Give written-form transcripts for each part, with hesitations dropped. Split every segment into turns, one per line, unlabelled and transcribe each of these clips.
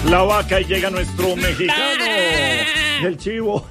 la vaca y llega nuestro mexicano, el chivo.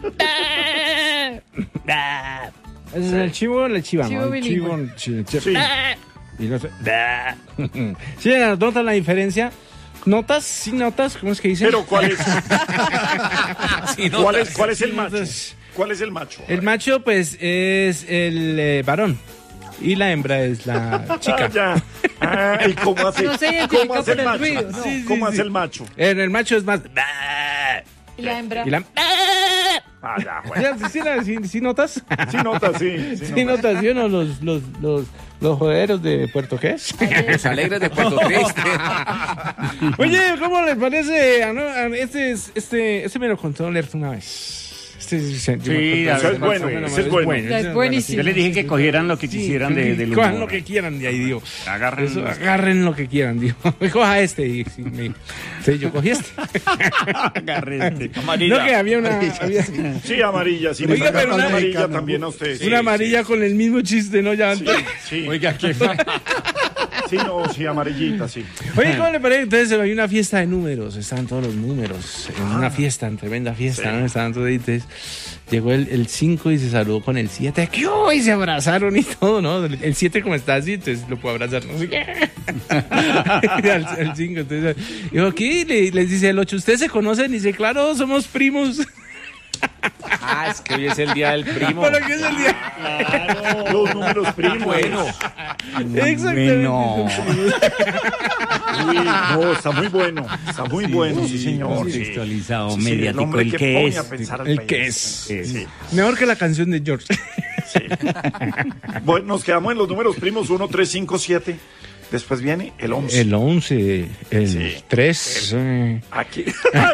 ¿Es el chivo o la chiva?
Chivo
¿no? El chivo,
bilingüe.
Sí.
y no sé. ¿Sí notas la diferencia? ¿Notas? ¿Sí notas? ¿Cómo es que dice?
Pero ¿cuál es?
Sí, no,
¿Cuál es el macho?
notas.
¿Cuál es el macho?
El macho, pues, es el varón. Y la hembra es la chica.
¿Y cómo hace?
No se identifica
¿Cómo hace el
por el
macho?
ruido, no.
¿Cómo hace el macho?
El macho es más...
¿Y la hembra?
¿Y la...
Ah, ya, bueno.
¿Sí notas?
Sí nota, sí.
Sí notas, ¿sí o no? Los joderos de Puerto ¿qué?
Los alegres de Puerto Triste.
Oye, ¿cómo les parece? Este me lo contó Lerto una vez.
Eso es bueno, eso es bueno.
Es buenísimo.
Yo les dije que cogieran lo que quisieran del humor.
Cojan lo que quieran de ahí, digo.
Agarren.
Agarren lo que quieran, digo. Coja este. Y sí, yo cogí este.
Agarren.
No, que había una...
Sí, amarilla. Sí,
Oiga, pero una
amarilla también a usted.
Una amarilla con el mismo chiste, ¿no? Ya antes.
Sí.
Oiga, qué
Sí, no, sí, amarillita, sí.
Oye, ¿cómo le parece? Entonces hay una fiesta de números, estaban todos los números, en una fiesta, en tremenda fiesta,
Sí.
¿no? Estaban todos ahí, entonces llegó el 5 y se saludó con el 7, ¿qué? Y se abrazaron y todo, ¿no? El 7 como está así, entonces lo puedo abrazar, no sé qué. El 5, entonces dijo, ¿qué? Les dice el 8, ¿ustedes se conocen? Y dice, claro, somos primos.
Ah, es que hoy es el día del primo.
¿Para qué es el día?
Claro, los números primos.
Bueno.
Exactamente.
Bueno.
Uy, no, está muy bueno. Está muy bueno, sí, señor.
Contextualizado,
Sí, el
mediático,
hombre
el
que
que
pone
es.
a pensar al
El
país.
que es.
Sí.
Mejor que la canción de George.
Bueno, nos quedamos en los números primos 1, 3, 5, 7. Después viene el 11.
El 11, el
Sí.
3.
Aquí.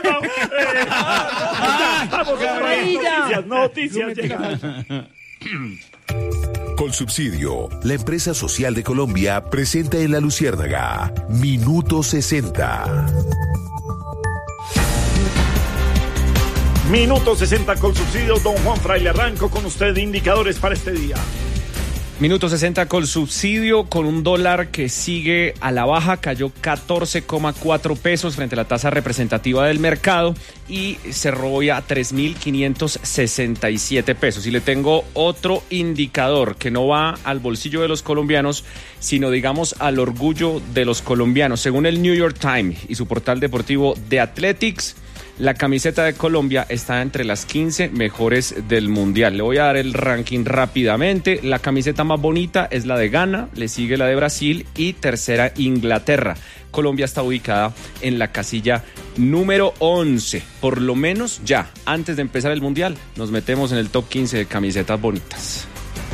Vamos, noticias llegan.
Colsubsidio, la empresa social de Colombia, presenta en La Luciérnaga Minuto 60.
Minuto 60 con subsidio. Don Juan Fraile, arranco con usted indicadores para este día.
Minuto 60 con subsidio, con un dólar que sigue a la baja, cayó 14,4 pesos frente a la tasa representativa del mercado y cerró hoy a 3.567 pesos. Y le tengo otro indicador que no va al bolsillo de los colombianos, sino digamos al orgullo de los colombianos. Según el New York Times y su portal deportivo The Athletics, la camiseta de Colombia está entre las 15 mejores del mundial. Le voy a dar el ranking rápidamente. La camiseta más bonita es la de Ghana, le sigue la de Brasil y tercera Inglaterra. Colombia está ubicada en la casilla número 11. Por lo menos ya, antes de empezar el mundial, nos metemos en el top 15 de camisetas bonitas.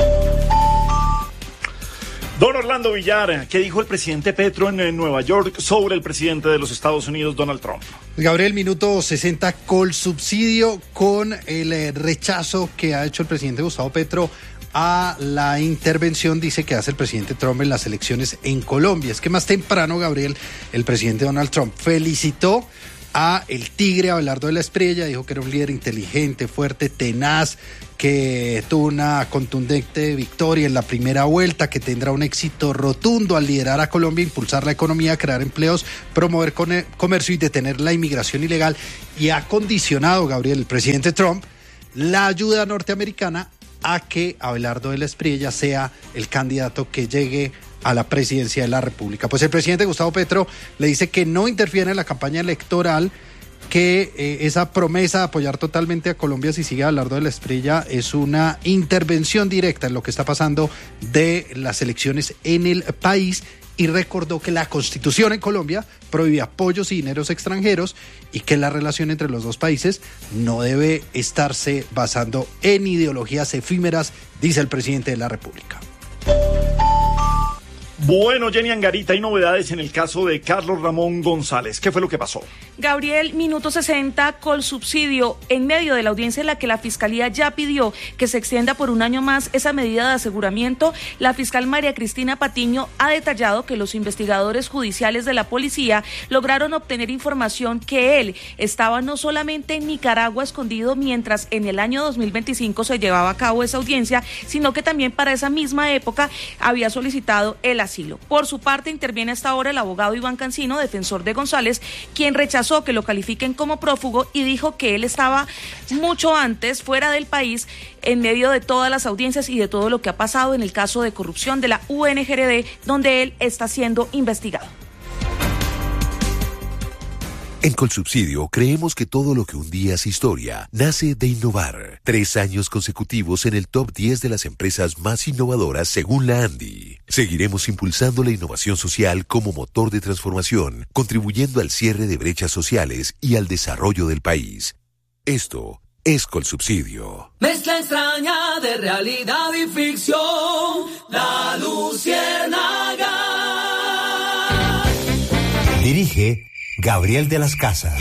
Don Orlando Villar, ¿qué dijo el presidente Petro en Nueva York sobre el presidente de los Estados Unidos, Donald Trump?
Gabriel, minuto 60 Colsubsidio con el rechazo que ha hecho el presidente Gustavo Petro a la intervención, dice, que hace el presidente Trump en las elecciones en Colombia. Es que más temprano, Gabriel, el presidente Donald Trump felicitó a el tigre Abelardo de la Espriella, dijo que era un líder inteligente, fuerte, tenaz, que tuvo una contundente victoria en la primera vuelta, que tendrá un éxito rotundo al liderar a Colombia, impulsar la economía, crear empleos, promover comercio y detener la inmigración ilegal. Y ha condicionado, Gabriel, el presidente Trump, la ayuda norteamericana a que Abelardo de la Espriella sea el candidato que llegue a la presidencia de la República. Pues el presidente Gustavo Petro le dice que no interfiere en la campaña electoral, que esa promesa de apoyar totalmente a Colombia si sigue Abelardo de la Espriella es una intervención directa en lo que está pasando de las elecciones en el país, y recordó que la Constitución en Colombia prohíbe apoyos y dineros extranjeros y que la relación entre los dos países no debe estarse basando en ideologías efímeras, dice el presidente de la República.
Bueno, Jenny Angarita, hay novedades en el caso de Carlos Ramón González. ¿Qué fue lo que pasó?
Gabriel, minuto 60, Colsubsidio, en medio de la audiencia en la que la Fiscalía ya pidió que se extienda por un año más esa medida de aseguramiento, la fiscal María Cristina Patiño ha detallado que los investigadores judiciales de la policía lograron obtener información que él estaba no solamente en Nicaragua escondido mientras en el año 2025 se llevaba a cabo esa audiencia, sino que también para esa misma época había solicitado el asilo asilo. Por su parte, interviene hasta ahora el abogado Iván Cancino, defensor de González, quien rechazó que lo califiquen como prófugo y dijo que él estaba mucho antes fuera del país en medio de todas las audiencias y de todo lo que ha pasado en el caso de corrupción de la UNGRD, donde él está siendo investigado.
En Colsubsidio creemos que todo lo que un día es historia nace de innovar. 3 años consecutivos en el top 10 de las empresas más innovadoras según la ANDI. Seguiremos impulsando la innovación social como motor de transformación, contribuyendo al cierre de brechas sociales y al desarrollo del país. Esto es Colsubsidio.
Mezcla extraña de realidad y ficción, La Luciérnaga.
Dirige Gabriel de las Casas.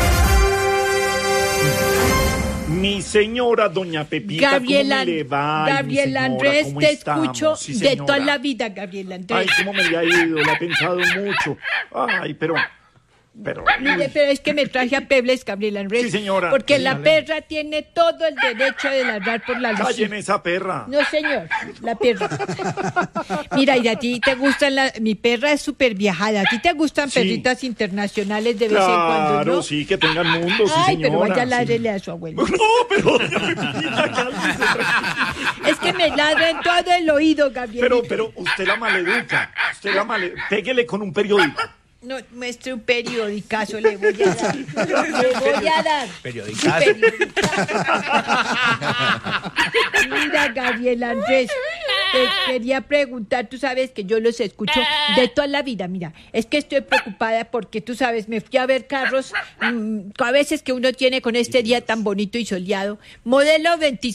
Mi señora doña Pepita,
Gabriela,
¿cómo me le va?
Gabriela Andrés, te escucho
Sí,
de
señora.
toda la vida, Gabriela Andrés.
Ay, cómo me le ha ido, la he pensado mucho. Ay, pero...
Mire, pero es que me traje a Pebles, Gabriela Andrés.
Sí, señora.
Porque la
Dígale.
perra tiene todo el derecho de ladrar por la luz.
Callen esa perra.
No, señor, la perra. Mira, y a ti te gustan mi perra es súper viajada. A ti te gustan
Sí.
perritas internacionales de vez en cuando,
Claro,
¿no?
sí, que tengan mundo, sí,
Ay,
señora.
pero vaya,
sí.
ládrele a su abuelo.
No, pero doña Pepita, cálmese, tranquila.
Es que me ladra en todo el oído, Gabriela.
Pero usted la maleduca. Péguele con un periódico.
No, muestre un periodicazo, le voy a dar. Le voy a dar.
Periodicazo.
Un periodicazo. Mira, Gabriela Andrés, te quería preguntar, tú sabes que yo los escucho de toda la vida, mira, es que estoy preocupada porque tú sabes, me fui a ver carros, a veces que uno tiene con este día tan bonito y soleado, modelo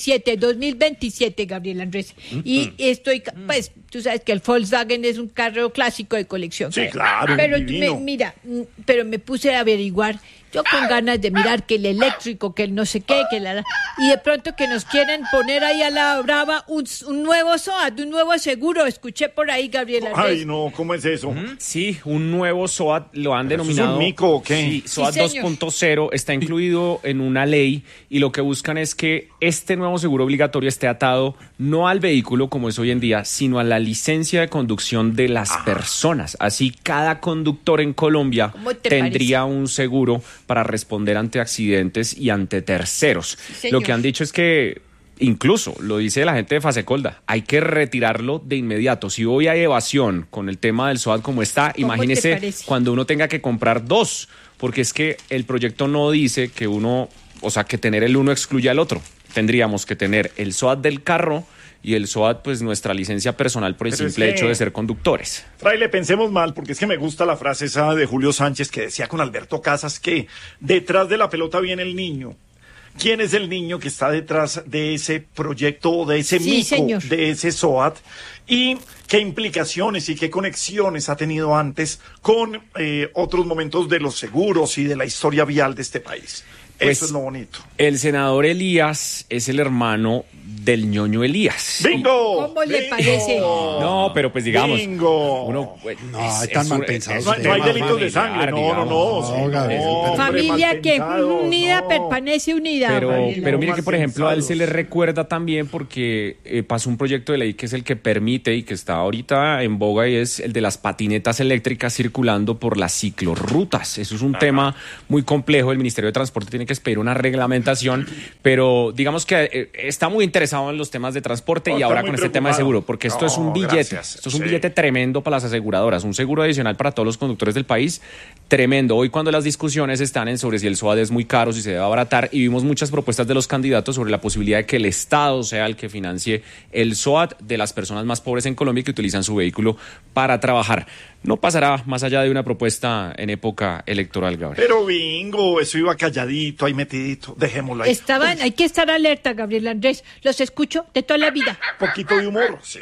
2027, Gabriela Andrés, y estoy, pues, tú sabes que el Volkswagen es un carro clásico de colección.
Sí, claro,
Pero
divino.
mira, pero me puse a averiguar, yo con ganas de mirar que el eléctrico, que el no sé qué, y de pronto que nos quieren poner ahí a la brava un nuevo SOAT, un nuevo seguro, escuché por ahí, Gabriela.
Ay, no, ¿cómo es eso?
Sí, un nuevo SOAT lo han
¿Pero eso
denominado.
es un mico o qué?
Sí, SOAT
Sí, señor.
2.0 está incluido en una ley y lo que buscan es que este nuevo seguro obligatorio esté atado no al vehículo como es hoy en día, sino a la licencia de conducción de las personas. Así cada conductor en Colombia
¿Cómo te
tendría un seguro para responder ante accidentes y ante terceros.
señor.
Lo que han dicho es que incluso, lo dice la gente de Fasecolda, hay que retirarlo de inmediato. Si hoy hay evasión con el tema del SOAT como está,
¿Cómo te
imagínese
parece?
cuando uno tenga que comprar dos, porque es que el proyecto no dice que uno, o sea, que tener el uno excluya al otro. Tendríamos que tener el SOAT del carro y el SOAT, pues nuestra licencia personal por el
Pero es
simple
que-
hecho de ser conductores.
Fraile, pensemos mal, porque es que me gusta la frase esa de Julio Sánchez que decía con Alberto Casas que detrás de la pelota viene el niño. ¿Quién es el niño que está detrás de ese proyecto, de ese
Sí,
mico,
señor.
de ese SOAT? ¿Y qué implicaciones y qué conexiones ha tenido antes con otros momentos de los seguros y de la historia vial de este país?
Pues,
Eso es lo bonito.
El senador Elías es el hermano del ñoño Elías.
¡Bingo!
¿Cómo le
¡Bingo!
parece?
No, pero pues digamos,
¡Bingo!
uno
No, hay tan mal pensado
No, no hay
Tema
delitos de sangre, no. sí,
Gabriel,
hombre,
Familia
mal
que
pensado,
unida
no.
permanece unida.
Pero
Gabriela.
mire que, por
Mal
ejemplo, a él se le
pensados.
recuerda también porque pasó un proyecto de ley que es el que permite y que está ahorita en boga y es el de las patinetas eléctricas circulando por las ciclorrutas. Eso es un tema muy complejo. El Ministerio de Transporte tiene que expedir una reglamentación, pero digamos que está muy interesado en los temas de transporte
No,
y
está
ahora
muy
con este tema de
preocupado.
seguro, porque esto es un
No,
billete.
gracias,
Esto es un
sí.
billete tremendo para las aseguradoras, un seguro adicional para todos los conductores del país, tremendo. Hoy cuando las discusiones están en sobre si el SOAT es muy caro, si se debe abaratar, y vimos muchas propuestas de los candidatos sobre la posibilidad de que el Estado sea el que financie el SOAT de las personas más pobres en Colombia que utilizan su vehículo para trabajar. No pasará más allá de una propuesta en época electoral, Gabriel.
Pero bingo, eso iba calladito, ahí metidito. Dejémoslo ahí.
Hay que estar alerta, Gabriel Andrés. Los escucho de toda la vida.
Un poquito de humor, sí.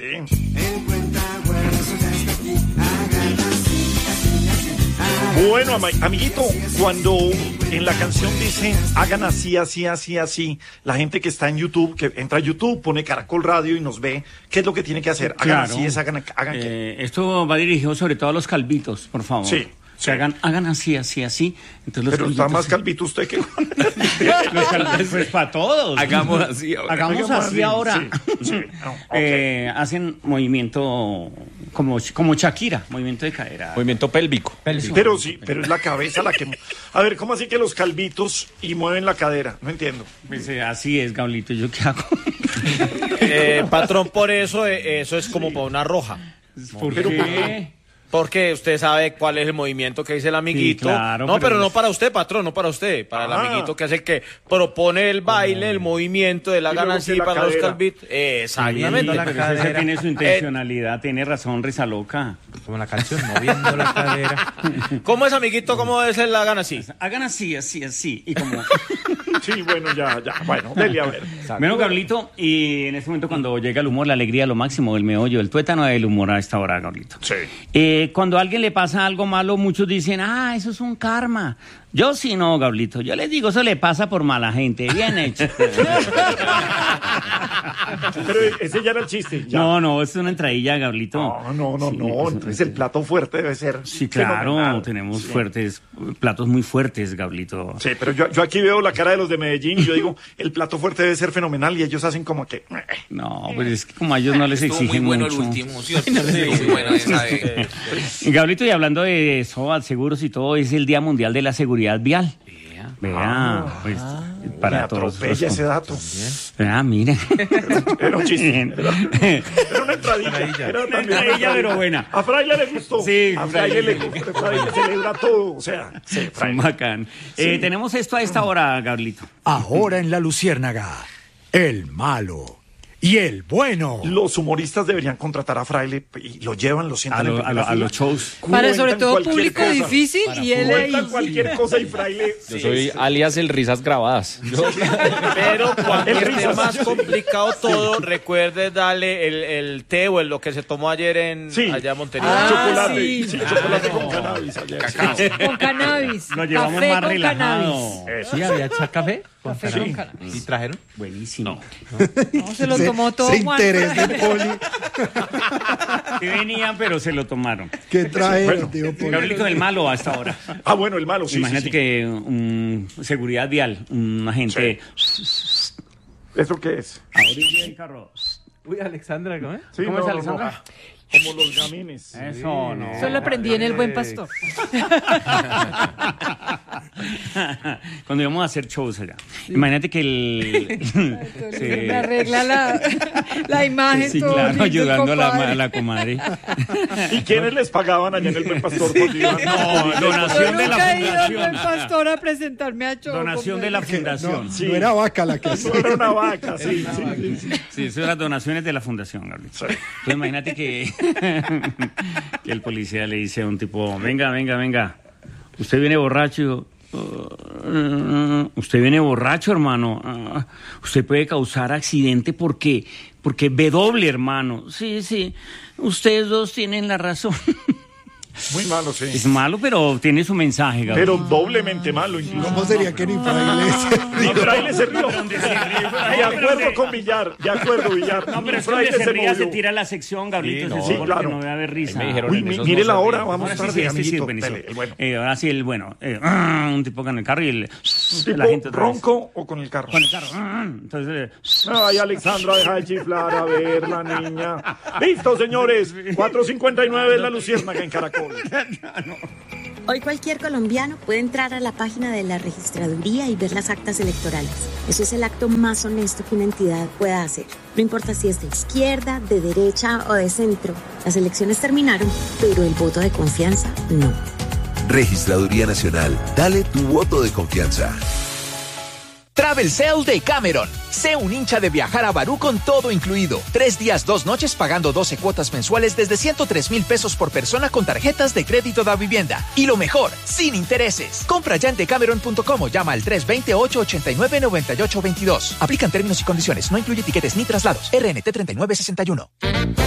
Bueno, amiguito, cuando en la canción dice hagan así, así, así, así, la gente que está en YouTube, que entra a YouTube, pone Caracol Radio y nos ve, ¿qué es lo que tiene que hacer? Hagan
Claro.
así, hagan qué.
Esto va dirigido sobre todo a los calvitos, por favor.
Sí,
O sea, hagan así, así, así. Entonces los
Pero está
calvitos-
más calvito usted que
Los calvitos, pues para todos.
Hagamos así ahora.
Hagamos así ahora.
Sí, sí. No, ok.
Hacen movimiento Como Shakira, movimiento de cadera.
Movimiento pélvico.
Pero sí, pero es la cabeza la que... A ver, ¿cómo así que los calvitos y mueven la cadera? No entiendo.
Pues, así es, Gaulito, ¿yo qué hago?
Patrón, por eso es como para una roja.
¿Por
Pero,
qué?
Porque usted sabe cuál es el movimiento que dice el amiguito.
Sí, claro,
no, pero
pero
no para usted, patrón, no para usted. Para el amiguito que es el que propone el baile, el movimiento de la
Y luego
ganancia
que la
para los
cadera.
calvitos. Exactamente.
La
Pero
cadera.
ese tiene su intencionalidad, tiene razón, risa loca.
Como la canción, moviendo la cadera.
¿Cómo es, amiguito? ¿Cómo es la gana así?
Hagan así, y como...
Sí, bueno, ya. Bueno, dele a ver.
Bueno, Gaulito, y en este momento cuando llega el humor, la alegría, lo máximo, el meollo, el tuétano del humor a esta hora, Gaulito.
Sí.
Cuando a alguien le pasa algo malo, muchos dicen, eso es un karma. Yo sí no, Gaulito. Yo les digo, eso le pasa por mala gente. Bien hecho.
Pero ese ya era el chiste. Ya.
No, es una entradilla, Gaulito.
No. Entonces el plato fuerte debe ser.
Sí, claro,
fenomenal.
tenemos platos muy fuertes, Gaulito.
Sí, pero yo aquí veo la cara de los de Medellín y yo digo, el plato fuerte debe ser fenomenal y ellos hacen como que...
No, pues es que como a ellos no les exigen
muy bueno
mucho.
el último, ¿cierto? Muy bueno esa de...
Gaulito, y hablando de SOAT, seguros y todo, es el Día Mundial de la Seguridad Vial. Vea, pues para
me
todos.
atropella ese dato.
Mire.
Era un chiste. Era una entradilla. Era una
entradilla, pero buena.
A Fraile le gustó.
Sí,
a Fraile le gustó. Fraile celebra todo. O sea, sí,
Son
Fraile.
bacán. Tenemos esto a esta hora, Gaulito.
Ahora en La Luciérnaga, el malo y el bueno.
Los humoristas deberían contratar a Fraile y lo llevan, lo sientan en primera
a
fila.
los shows.
Para sobre
Cuentan
todo
cualquier
público
cosa.
difícil y él ahí.
Cuentan cualquier cosa y Fraile...
Yo soy alias el risas grabadas.
Pero cuando
El
esté
risas.
más complicado todo, recuerde darle el té o lo que se tomó ayer allá en Montería.
Chocolate.
sí.
Sí, chocolate con cannabis ayer.
Con cannabis.
Lo llevamos
Café
más
con
relajado.
cannabis.
Sí, había café con
Café
cannabis.
con cannabis.
¿Y trajeron?
Buenísimo.
No, se lo tomó todo
Ese
Juan.
interés del Poli.
Sí venían, pero se lo tomaron.
¿Qué trae,
Bueno,
tío Poli?
Gaulito, del malo a esta hora.
Ah, bueno, el malo, sí.
Imagínate
sí.
que seguridad vial, un agente...
¿Eso qué es?
A orilla del carro.
Uy, Alexandra, ¿cómo es?
Sí,
¿Cómo es, Alexandra?
Como los gamines.
Eso, no.
Eso lo aprendí en El Buen Pastor.
Cuando íbamos a hacer shows allá. Imagínate que
Me arregla la imagen.
Sí,
todo
claro,
lindo,
ayudando
compadre.
a la comadre.
¿Y quiénes les pagaban allá en el Buen Pastor?
No, donación
Yo
de
nunca
la
he ido al Buen
fundación.
Pastor a presentarme a show.
Donación de la fundación.
No era vaca la que hacía.
No era una vaca, sí.
Sí, eso eran las donaciones de la fundación, Gabriel.
Sí.
Entonces imagínate que el policía le dice a un tipo, venga, usted viene borracho. Usted viene borracho, hermano. Usted puede causar accidente porque ve doble, hermano. Sí, ustedes dos tienen la razón.
Muy malo, sí.
Es malo, pero tiene su mensaje, Gabriel.
Pero doblemente malo, incluso.
¿Cómo sería que ni Fraile
Ni Fraile se rió. De acuerdo con Villar.
No, pero es que
Fraile
donde se ría
movió.
se tira la sección, Gabrielito.
Sí,
sí,
no, claro.
porque no va a haber risa.
Me dijeron
Uy,
en esos
mire
no
la
se
hora,
ríe.
vamos
Ahora sí,
tarde,
este sí,
amiguito.
buenísimo.
Dele, el bueno.
Ahora sí, el bueno. Un tipo con el carro y el...
¿Tipo
la gente otra vez.
ronco o con el carro?
Con el carro. Entonces...
Ay, Alexandra, deja de chiflar, a ver, la niña. Listo, señores. 4:59 es la Luciérnaga en Caracol.
Hoy cualquier colombiano puede entrar a la página de la registraduría y ver las actas electorales. Eso es el acto más honesto que una entidad pueda hacer. No importa si es de izquierda, de derecha o de centro. Las elecciones terminaron, pero el voto de confianza no.
Registraduría Nacional. Dale tu voto de confianza.
Travel Sale de Cameron. Sé un hincha de viajar a Barú con todo incluido. 3 días, 2 noches pagando 12 cuotas mensuales desde 103,000 pesos por persona con tarjetas de crédito da vivienda. Y lo mejor, sin intereses. Compra ya en decameron.com o llama al 320-889-9822. Aplican términos y condiciones. No incluye tiquetes ni traslados. RNT 3961.